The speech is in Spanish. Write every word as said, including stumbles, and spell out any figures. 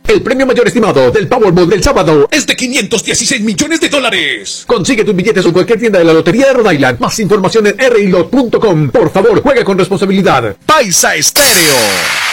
El premio mayor estimado del Powerball del sábado es de quinientos dieciséis millones de dólares. Consigue tus billetes en cualquier tienda de la Lotería de Rhode Island. Más información en r i lot punto com. Por favor, juega con responsabilidad. Paisa Estéreo.